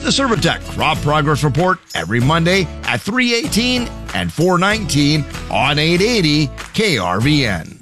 the Cervatec Crop Progress Report every Monday at 3:18 and 4:19 on 880 KRVN.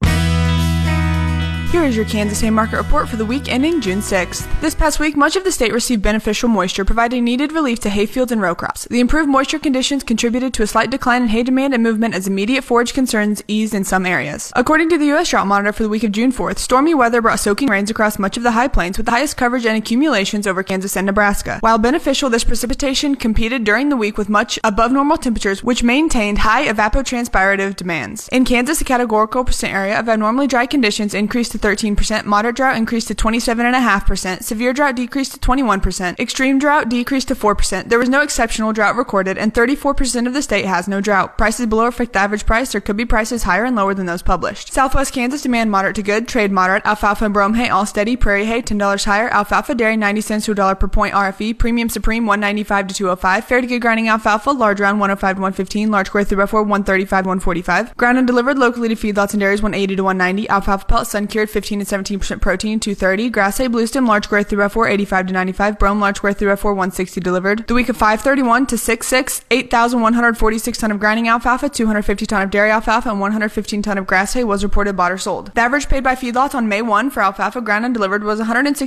Here is your Kansas Hay Market Report for the week ending June 6th. This past week, much of the state received beneficial moisture, providing needed relief to hay fields and row crops. The improved moisture conditions contributed to a slight decline in hay demand and movement as immediate forage concerns eased in some areas. According to the U.S. Drought Monitor for the week of June 4th, stormy weather brought soaking rains across much of the high plains with the highest coverage and accumulations over Kansas and Nebraska. While beneficial, this precipitation competed during the week with much above normal temperatures, which maintained high evapotranspirative demands. In Kansas, the categorical percent area of abnormally dry conditions increased to 13%, moderate drought increased to 27.5%, severe drought decreased to 21%, extreme drought decreased to 4%. There was no exceptional drought recorded, and 34% of the state has no drought. Prices below reflect the average price. There could be prices higher and lower than those published. Southwest Kansas demand moderate to good, trade moderate, alfalfa and brome hay all steady, prairie hay $10 higher, alfalfa dairy 90 cents to $1 per point RFE, premium supreme 195 to 205, fair to good grinding alfalfa, large round 105 to 115, large square 3x4 135 to 145, ground and delivered locally to feedlots and dairies 180 to 190, alfalfa pellet sun cured 15 to 17% protein, 230. Grass hay blue stem, large square 3x4, 85 to 95. Brome, large square 3x4, 160 delivered. The week of 5/31 to 6/6, 8,146 ton of grinding alfalfa, 250 ton of dairy alfalfa, and 115 ton of grass hay was reported bought or sold. The average paid by feedlots on May 1 for alfalfa ground and delivered was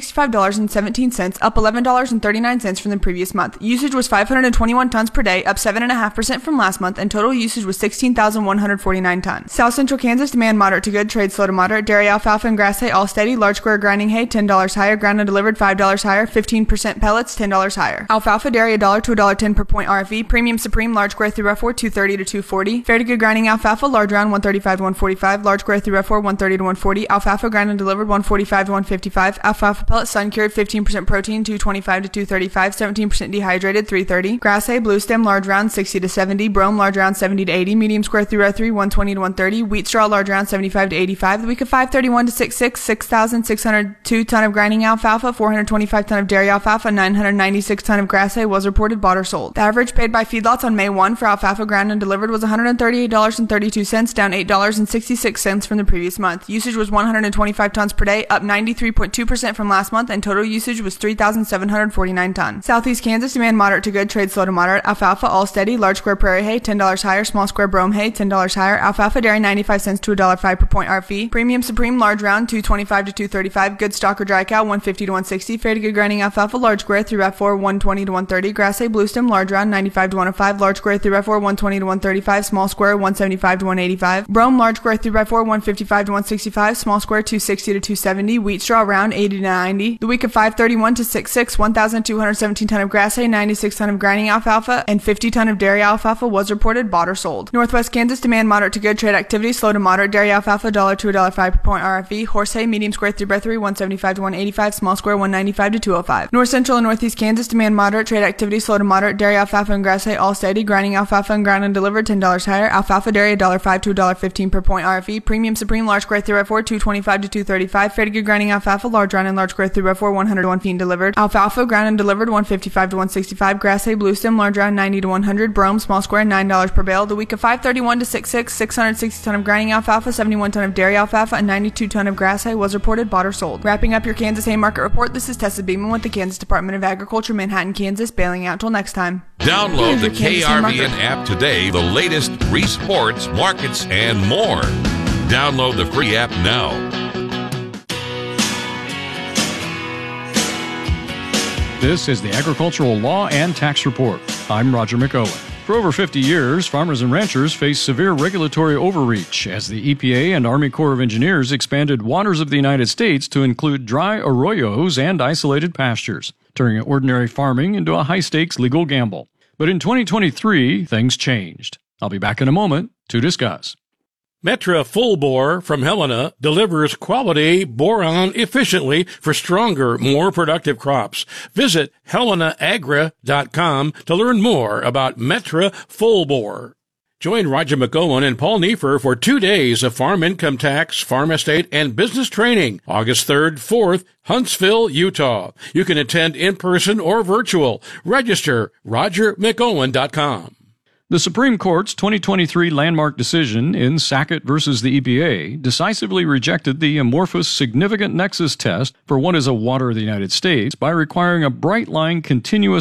$165.17, up $11.39 from the previous month. Usage was 521 tons per day, up 7.5% from last month, and total usage was 16,149 tons. South Central Kansas demand moderate to good, trade slow to moderate, dairy alfalfa and grass hay all steady, large square grinding hay $10 higher, ground and delivered $5 higher, 15% pellets $10 higher. Alfalfa dairy $1 to $1.10 per point RFE, premium supreme large square 3x4 230 to 240, fair to good grinding alfalfa large round 135 to 145, large square 3x4 130 to 140, alfalfa ground and delivered 145 to 155, alfalfa pellet sun cured 15% protein 225 to 235, 17% dehydrated 330, grass hay blue stem large round 60 to 70, brome large round 70 to 80, medium square 3x3 120 to 130, wheat straw large round 75 to 85. The week of 5/31 to 6/6, 6,602 ton of grinding alfalfa, 425 ton of dairy alfalfa, 996 ton of grass hay was reported bought or sold. The average paid by feedlots on May 1 for alfalfa ground and delivered was $138.32, down $8.66 from the previous month. Usage was 125 tons per day, up 93.2% from last month, and total usage was 3,749 tons. Southeast Kansas demand moderate to good, trade slow to moderate, alfalfa all steady, large square prairie hay $10 higher, small square brome hay $10 higher, alfalfa dairy 95 cents to $1.05 per point RFE, premium supreme large round 225 to 235, good stock or dry cow 150 to 160, fair to good grinding alfalfa large square 3x4 120 to 130, grass hay blue stem large round 95 to 105, large square 3x4 120 to 135, small square 175 to 185, brome large square 3x4 155 to 165, small square 260 to 270, wheat straw round 80 to 90. The week of 5/31 to 6/6, 1,217 ton of grass hay, 96 ton of grinding alfalfa, and 50 ton of dairy alfalfa was reported bought or sold. Northwest Kansas demand moderate to good, trade activity slow to moderate, dairy alfalfa $1 to $1.05 per point RFE, horse hay medium square 3x3 175 to 185, small square 195 to 205. North Central and Northeast Kansas demand moderate, trade activity slow to moderate, dairy alfalfa and grass hay all steady, grinding alfalfa and ground and delivered $10 higher, alfalfa dairy $1.05 to $1.15 per point RFE, premium supreme large square 3x4 225 to 235, fair to good grinding alfalfa large round and large square 3x4 100 to 115 delivered, alfalfa ground and delivered 155 to 165, grass hay blue stem large round 90 to 100, brome small square $9 per bale. The week of 5/31 to 6/6, 660 ton of grinding alfalfa, 71 ton of dairy alfalfa, and 92 ton of grass hay was reported bought or sold. Wrapping up your Kansas Hay Market Report, this is Tessa Beeman with the Kansas Department of Agriculture, Manhattan, Kansas, bailing out till next time. Download the KRVN app today, the latest free sports, markets, and more. Download the free app now. This is the Agricultural Law and Tax Report. I'm Roger McOwen. For over 50 years, farmers and ranchers face severe regulatory overreach as the EPA and Army Corps of Engineers expanded waters of the United States to include dry arroyos and isolated pastures, turning ordinary farming into a high-stakes legal gamble. But in 2023, things changed. I'll be back in a moment to discuss. Metra Full Bore from Helena delivers quality boron efficiently for stronger, more productive crops. Visit helenaagra.com to learn more about Metra Full Bore. Join Roger McOwen and Paul Neiffer for 2 days of farm income tax, farm estate, and business training, August 3rd, 4th, Huntsville, Utah. You can attend in person or virtual. Register rogermcOwen.com. The Supreme Court's 2023 landmark decision in Sackett versus the EPA decisively rejected the amorphous significant nexus test for what is a water of the United States by requiring a bright-line continuous